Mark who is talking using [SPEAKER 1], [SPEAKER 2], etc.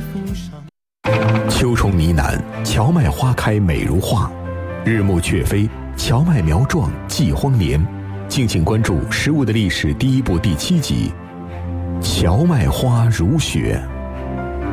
[SPEAKER 1] 秋虫呢喃，荞麦花开美如画；日暮雀飞，荞麦苗壮继荒年。敬请关注《食物的历史》第1部第7集：荞麦花如雪。